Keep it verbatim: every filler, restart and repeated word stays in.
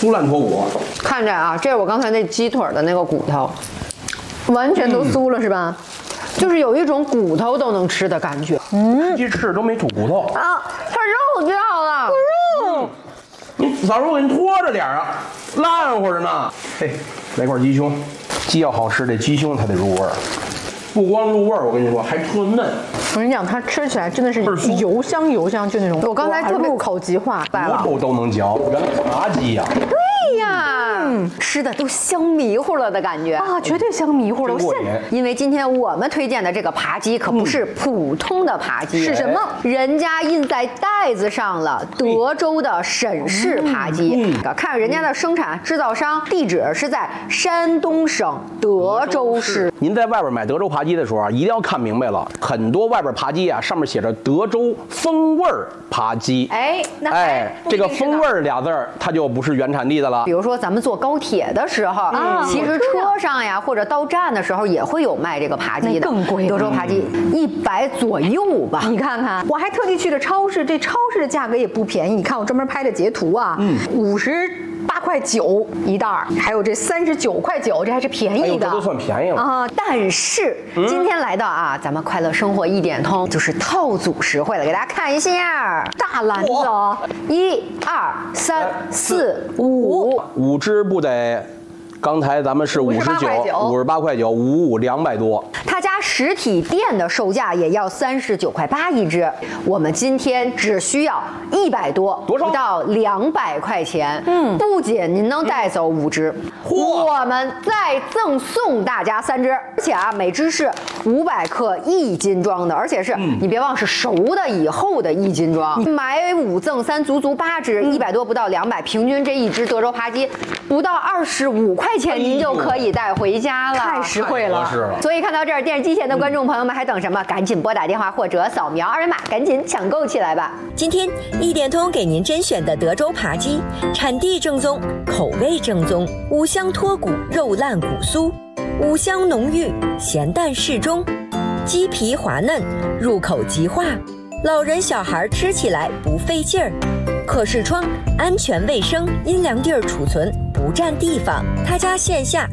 酥烂脱骨。 看着啊，这是我刚才那鸡腿的那个骨头，完全都酥了，嗯、是吧？就是有一种骨头都能吃的感觉。 嗯，鸡翅都没吐骨头啊，它肉掉了， 肉。你嫂子，我给你拖着点啊，烂乎着呢。嘿，来块鸡胸，鸡要好吃，这鸡胸它得入味儿。不光入味儿，我跟你说，还特嫩。 我跟你讲，它吃起来真的是油香油香，就那种。 我刚才特别入口即化， 骨头都能嚼，原来扒鸡呀。 对呀，嗯，吃的都香迷糊了的感觉啊，绝对香迷糊了。 我现因为今天我们推荐的这个扒鸡可不是普通的扒鸡， 是什么？ 人家印在袋子上了，德州的沈氏扒鸡。嗯、看人家的生产制造商地址是在山东省德州市。 您在外边买德州扒鸡的时候啊，一定要看明白了，很多外边扒鸡啊，上面写着德州风味扒鸡。 哎，那哎，这个风味俩字儿，它就不是原产地的了。 比如说咱们坐高铁的时候，嗯、其实车上呀或者到站的时候也会有卖这个扒鸡的， 更贵。 德州扒鸡一百左右吧。 你看看，我还特地去了超市，这超市的价格也不便宜。你看我专门拍的截图啊，嗯，五十八块九一袋儿，还有这三十九块九，这还是便宜的， 哎、这都算便宜了啊。但是、嗯、今天来到啊，咱们快乐生活一点通就是套组实惠了，给大家看一下大篮子哦，一二三四五五只不得。刚才咱们是五十九，五十八块九，五五两百多。 他家实体店的售价也要三十九块八一只，我们今天只需要一百多， 多少？ 不到两百块钱。嗯，不仅您能带走五只，嗯、我们再赠送大家三只，而且啊，每只是五百克一斤装的，而且是、嗯、你别忘是熟的以后的一斤装，嗯、买五赠三，足足八只，一百多不到两百，平均这一只德州扒鸡不到二十五块。钱您就可以带回家了， 太实惠了。 所以看到这儿，电视机前的观众朋友们还等什么？赶紧拨打电话或者扫描二维码，赶紧抢购起来吧！ 今天一点通给您甄选的德州扒鸡，产地正宗，口味正宗，五香脱骨，肉烂骨酥，五香浓郁，咸淡适中，鸡皮滑嫩，入口即化，老人小孩吃起来不费劲儿。可视窗，安全卫生，阴凉地儿储存，不占地方。他家线下